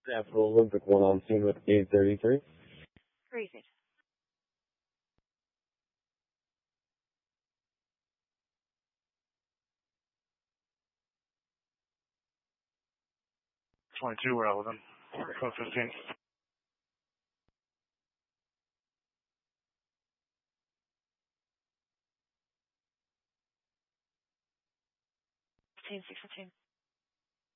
National Olympic 1 on scene with 833. Crazy. We're out with him. Code 15. Team 615.